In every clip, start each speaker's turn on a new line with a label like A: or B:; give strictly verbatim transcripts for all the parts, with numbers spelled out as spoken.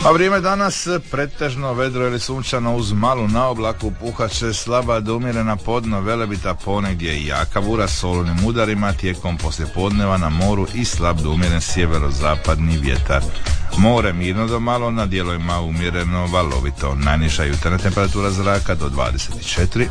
A: A vrijeme danas pretežno vedro ili sunčano uz malu naoblaku, puhaće slaba do umjerena podno Velebita, ponegdje i jaka bura s olujnim udarima tijekom poslijepodneva na moru i slab do umjeren sjeverozapadni vjetar. More mirno do malo, na dijelovima umjereno valovito. Najniža jutarnja temperatura zraka do dvadeset četiri,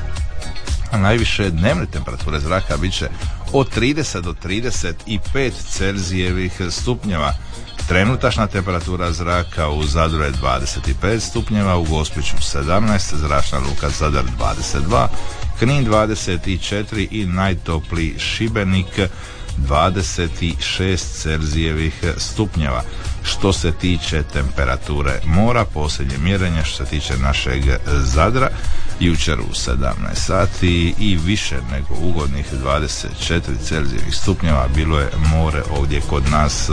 A: a najviše dnevne temperature zraka bit će od trideset do trideset pet Celzijevih stupnjeva. Trenutačna temperatura zraka u Zadru je dvadeset pet stupnjeva, u Gospiću sedamnaest, zračna luka Zadar dvadeset dva, Knin dvadeset četiri i najtopliji Šibenik dvadeset šest Celzijevih stupnjeva. Što se tiče temperature mora, posljednje mjerenje što se tiče našeg Zadra, jučer u sedamnaest sati i više nego ugodnih dvadeset četiri Celzijevih stupnjeva bilo je more ovdje kod nas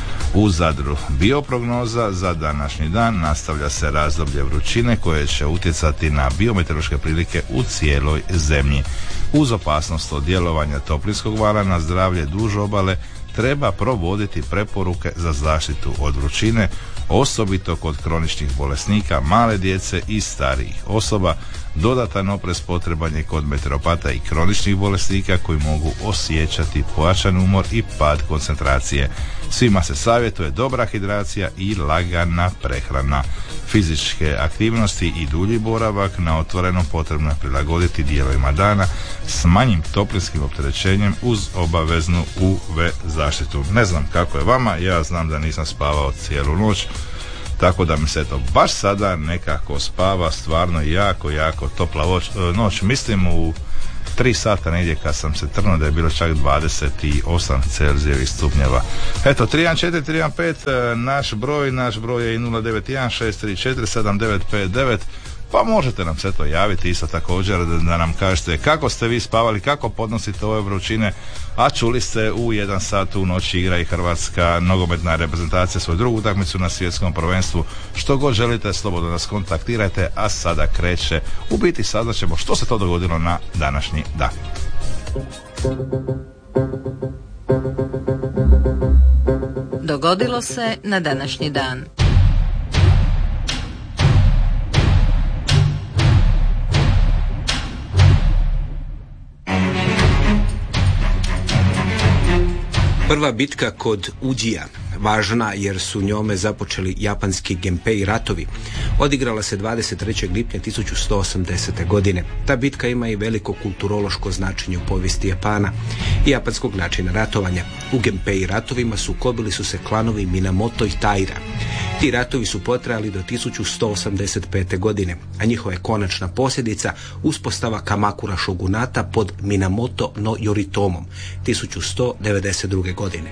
A: u Zadru. Bioprognoza za današnji dan: nastavlja se razdoblje vrućine koje će utjecati na biometeorološke prilike u cijeloj zemlji. Uz opasnost od djelovanja toplinskog vala na zdravlje duž obale treba provoditi preporuke za zaštitu od vrućine, osobito kod kroničnih bolesnika, male djece i starijih osoba. Dodatan oprez potreban je kod meteoropata i kroničnih bolesnika koji mogu osjećati pojačan umor i pad koncentracije. Svima se savjetuje dobra hidracija i lagana prehrana. Fizičke aktivnosti i dulji boravak na otvorenom potrebno je prilagoditi dijelovima dana s manjim toplinskim opterećenjem uz obaveznu U V zaštitu. Ne znam kako je vama, ja znam da nisam spavao cijelu noć, tako da mi se to baš sada nekako spava stvarno jako, jako topla noć. Mislim u tri sata negdje kad sam se trnuo da je bilo čak dvadeset osam Celzijevih stupnjeva. Eto, tri jedan četiri tri jedan pet naš broj, naš broj je i nula devet jedan šest tri četiri sedam devet pet devet, pa možete nam se to javiti isto također da, da nam kažete kako ste vi spavali, kako podnosite ove vrućine, a čuli ste u jedan sat u noći igra i Hrvatska nogometna reprezentacija svoju drugu utakmicu na svjetskom prvenstvu. Što god želite, slobodno nas kontaktirajte, a sada kreće, u biti saznaćemo što se to dogodilo na današnji dan.
B: Dogodilo se na današnji dan.
C: Prva bitka kod Uđija, važna jer su njome započeli japanski Genpei ratovi, odigrala se dvadeset trećeg lipnja tisuću sto osamdesete. godine. Ta bitka ima i veliko kulturološko značenje u povijesti Japana i japanskog načina ratovanja. U Genpei ratovima sukobili su se klanovi Minamoto i Taira. Ti ratovi su potrajali do tisuću sto osamdeset pete. godine, a njihova je konačna posljedica uspostava Kamakura šogunata pod Minamoto no Yoritomom tisuću sto devedeset druge. godine.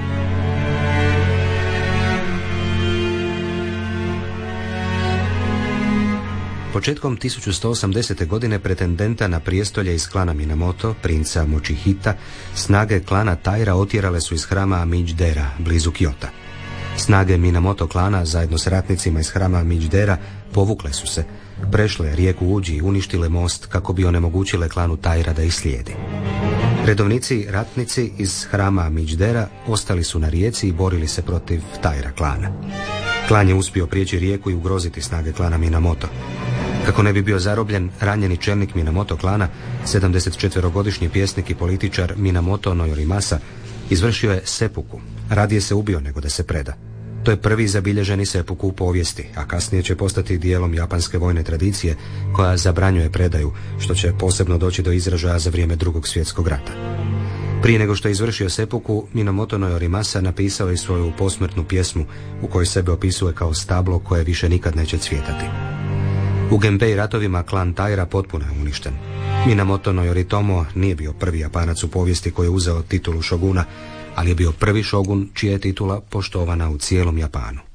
D: Početkom tisuću sto osamdesete. godine pretendenta na prijestolje iz klana Minamoto, princa Mochihita, snage klana Taira otjerale su iz hrama Amidždera, blizu Kyota. Snage Minamoto klana zajedno s ratnicima iz hrama Amidždera povukle su se, prešle rijeku Uđi i uništile most kako bi onemogućile klanu Taira da ih slijedi. Redovnici ratnici iz hrama Amidždera ostali su na rijeci i borili se protiv Taira klana. Klan je uspio prijeći rijeku i ugroziti snage klana Minamoto. Kako ne bi bio zarobljen, ranjeni čelnik Minamoto klana, sedamdesetčetverogodišnji pjesnik i političar Minamoto no Yorimasa, izvršio je sepuku. Radije se ubio nego da se preda. To je prvi zabilježeni sepuku u povijesti, a kasnije će postati dijelom japanske vojne tradicije koja zabranjuje predaju, što će posebno doći do izražaja za vrijeme Drugog svjetskog rata. Prije nego što je izvršio sepuku, Minamoto no Yorimasa napisao je svoju posmrtnu pjesmu u kojoj sebe opisuje kao stablo koje više nikad neće cvjetati. U Genpei ratovima klan Taira potpuno je uništen. Minamoto no Yoritomo nije bio prvi Japanac u povijesti koji je uzeo titulu šoguna, ali je bio prvi šogun čija je titula poštovana u cijelom Japanu.